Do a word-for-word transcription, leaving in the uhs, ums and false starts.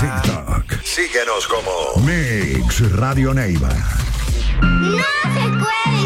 TikTok. Síguenos como Mix Radio Neiva. No se puede